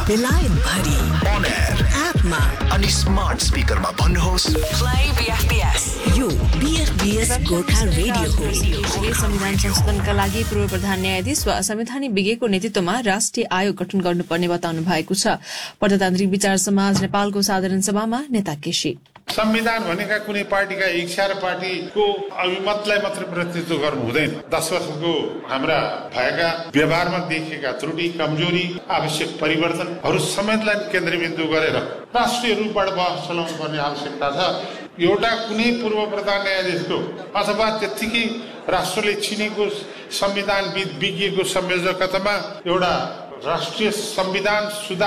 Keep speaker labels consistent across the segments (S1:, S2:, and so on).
S1: बेलायत भरि
S2: On air
S1: एपमा
S2: अनि स्मार्ट स्पिकरमा भन्नुहोस्
S1: Play BFBS यो BFBS गोर्खा रेडियो हो।
S3: संविधान संशोधनका लागि पूर्व प्रधान न्यायाधीश वा संवैधानिक विज्ञको नेतृत्वमा राष्ट्रिय आयोग गठन गर्नुपर्ने बताउनु भएको छ। प्रजातान्त्रिक विचार समाज नेपालको साधारण सभामा नेता केसी
S4: संविधान भनेका कुनै पार्टीका इच्छा र पार्टीको अभिमतलाई मात्र प्रतिनिधित्व गर्नु हुँदैन। 10 वर्षको हाम्रा भएका व्यवहारमा देखिएका त्रुटि कमजोरी आवश्यक परिवर्तनहरू समेतलाई केन्द्रबिन्दु गरेर राष्ट्रिय रूपबाट बहस चलाउनु पर्ने आवश्यकता छ। एउटा कुनै पूर्व प्रधान न्यायाधीशको अथवा त्यतिकै राष्ट्रले चिनेको संविधानविद विज्ञको संयोजकतामा एउटा राष्ट्रिय संविधान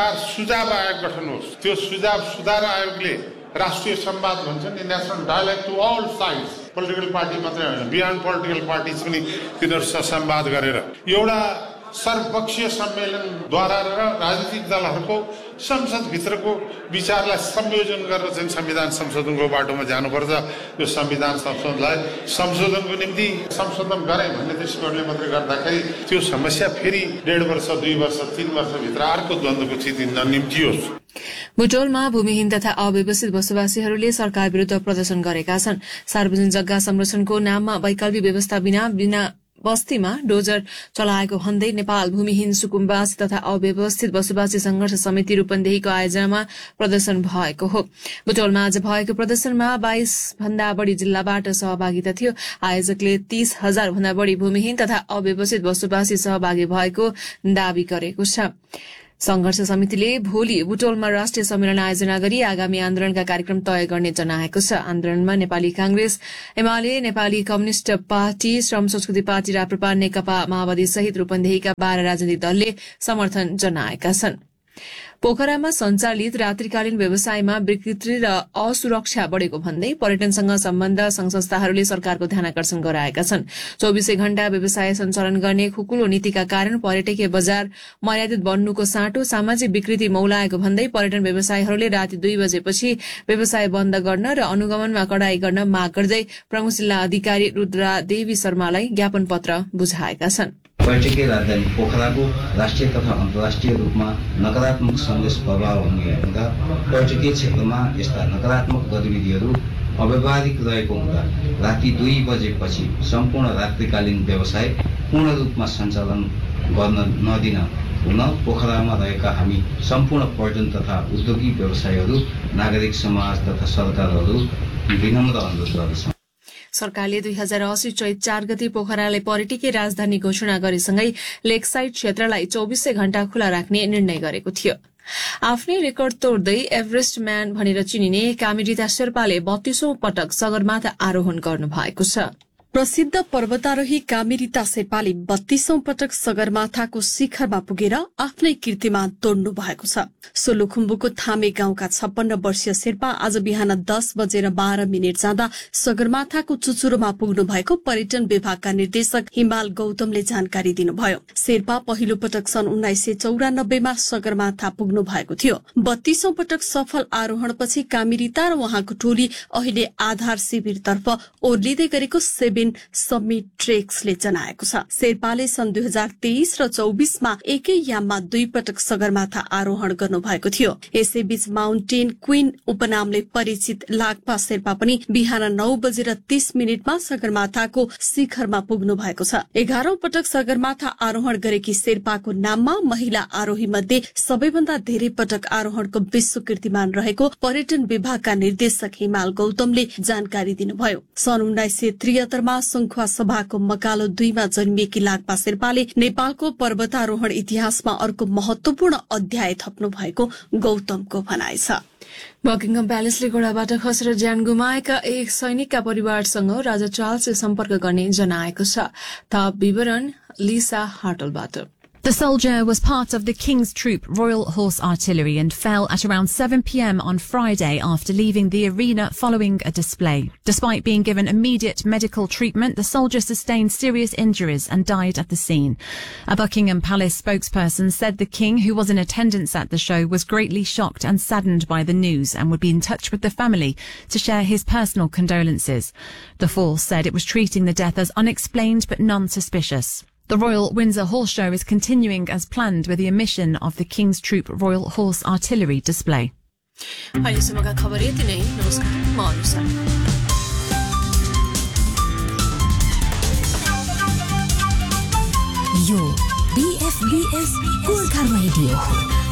S4: सुझाव आयोग गठन होस्। त्यो सुधार आयोगले राष्ट्रिय संवाद भन्छ नि, national dialogue to all sides, political party मात्रै होइन, बियोन्ड पोलिटिकल पार्टिज पनि तिनीहरूसँग संवाद गरेर एउटा सर्वपक्षीय सम्मेलनद्वारा र राजनीतिक दलहरूको संसदभित्रको विचारलाई संयोजन गरेर चाहिँ संविधान संशोधनको बाटोमा जानुपर्छ। यो संविधान संशोधनको निम्ति संशोधन गरे भन्ने दृष्टिकोणले मात्रै गर्दाखेरि त्यो समस्या फेरि 1.5 वर्ष 2 वर्ष 3 वर्षभित्र अर्को द्वन्द्वको स्थिति ननिम्तियोस्।
S3: बुटोलमा भूमिहीन तथा अव्यवस्थित बसोबासीहरूले सरकार विरूद्ध प्रदर्शन गरेका छन्। सार्वजनिक जग्गा संरक्षणको नाममा वैकल्पिक व्यवस्था बिना बस्तीमा डोजर चलाएको भन्दै नेपाल भूमिहीन सुकुम्बासी तथा अव्यवस्थित बसोबासी संघर्ष समिति रूपन्देहीको आयोजनामा प्रदर्शन भएको हो। बुटोलमा आज भएको प्रदर्शनमा 22 भन्दा बढ़ी जिल्लाबाट सहभागिता थियो। आयोजकले 30,000 भन्दा बढ़ी भूमिहीन तथा अव्यवस्थित बसोबासी सहभागी भएको दावी गरेको छ। संघर्ष समितिले भोलि बुटोलमा राष्ट्रिय सम्मेलन आयोजना गरी आगामी आन्दोलनका कार्यक्रम तय गर्ने जनाएको छ। आन्दोलनमा नेपाली कांग्रेस, एमाले, नेपाली कम्युनिष्ट पार्टी, श्रम संस्कृति पार्टी, राप्रपा, नेकपा माओवादी सहित रूपन्देहीका 12 राजनीतिक दलले समर्थन जनाएका छन्। पोखरामा सञ्चालित रात्रिकालीन व्यवसायमा विकृति र असुरक्षा बढ़ेको भन्दै पर्यटनसँग सम्बन्ध संघ संस्थाहरूले सरकारको ध्यानाकर्षण गराएका छन्। 24 घण्टा व्यवसाय सञ्चालन गर्ने खुकुलो नीतिका कारण पर्यटकीय बजार मर्यादित बन्नुको साटो सामाजिक विकृति मौलाएको भन्दै पर्यटन व्यवसायीहरूले राति 2 बजेपछि व्यवसाय बन्द गर्न र अनुगमनमा कडाई गर्न माग गर्दै प्रमुख जिल्ला अधिकारी रुद्रा देवी शर्मालाई ज्ञापन पत्र बुझाएका छन्।
S5: पर्यटकीय राजधानी पोखराको राष्ट्रिय तथा अन्तर्राष्ट्रिय रूपमा नकारात्मक सन्देश प्रभाव हुने हुँदा पर्यटकीय क्षेत्रमा यस्ता नकारात्मक गतिविधिहरू अव्यावहारिक रहेको हुँदा राति 2 बजेपछि सम्पूर्ण रात्रिकालीन व्यवसाय पूर्ण रूपमा सञ्चालन गर्न नदिन हुन पोखरामा रहेका हामी सम्पूर्ण पर्यटन तथा उद्योगिक व्यवसायहरू, नागरिक समाज तथा सरकारहरू विनम्र अनुरोध गर्दछौं।
S3: सरकारले 2080 चैत 4 गते पोखरालाई पर्यटकीय राजधानी घोषणा गरेसँगै लेकसाइड क्षेत्रलाई 24 घण्टा खुला राख्ने निर्णय गरेको थियो। आफ्नै रेकर्ड तोड्दै एभरेस्ट म्यान भनेर चिनिने कामिरिता शेर्पाले 32औं पटक सगरमाथा आरोहण गर्नु भएको छ।
S6: प्रसिद्ध पर्वतारोही कामिरिता शेर्पाले 32औं पटक सगरमाथाको शिखरमा पुगेर आफ्नै कीर्तिमान तोड्नु भएको छ। सोलुखुम्बुको थामे गाउँका 56 वर्षीय शेर्पा आज बिहान 10:12 जाँदा सगरमाथाको चुचुरोमा पुग्नु भएको पर्यटन विभागका निर्देशक हिमाल गौतमले जानकारी दिनुभयो। शेर्पा पहिलो पटक सन् 1994 मा सगरमाथा पुग्नु भएको थियो। 32औं पटक सफल आरोहणपछि कामिरिता र उहाँको टोली अहिले आधार शिविरतर्फ ओर्लिँदै गरेको 7 समिट ट्रेक्सले जनाएको छ। शेर्पाले सन् 2023 र 24 मा एकै याममा 2 पटक सगरमाथा आरोहण गर्नु भएको थियो। यसैबीच माउन्टेन क्वीन उपनामले परिचित लाक्पा शेर्पा पनि बिहान 9:30 मा सगरमाथाको शिखरमा पुग्नु भएको छ। 11औं पटक सगरमाथा आरोहण गरेकी शेर्पाको नाममा महिला आरोही मध्ये सबैभन्दा धेरै पटक आरोहणको विश्व कीर्तिमान रहेको पर्यटन विभागका निर्देशक हिमाल गौतमले जानकारी दिनुभयो। सन् 1973 मा सुङखुवा सभाको मकालो 2 मा जन्मिएकी लाक्पा शेर्पाले नेपालको पर्वतारोहण इतिहासमा अर्को महत्वपूर्ण अध्याय थप्नु भएको गौतमको भनाइ छ।
S3: बकिङहम प्यालेसले घोडाबाट खसेर ज्यान गुमाएका एक सैनिकका परिवारसँग राजा चार्ल्सले सम्पर्क गर्ने जनाएको छ। थप विवरण लिसा हार्टलबाट।
S7: The soldier was part of the King's Troop Royal Horse Artillery and fell at around 7 p.m. on Friday after leaving the arena following a display. Despite being given immediate medical treatment, the soldier sustained serious injuries and died at the scene. A Buckingham Palace spokesperson said the King, who was in attendance at the show, was greatly shocked and saddened by the news and would be in touch with the family to share his personal condolences. The force said it was treating the death as unexplained but non-suspicious. The Royal Windsor Horse Show is continuing as planned with the emission of the King's Troop Royal Horse Artillery display.
S3: अहिलेसम्मका खबर यति नै। नमस्कार, म अनुषा।
S1: यो BFBS Gorkha radio हो।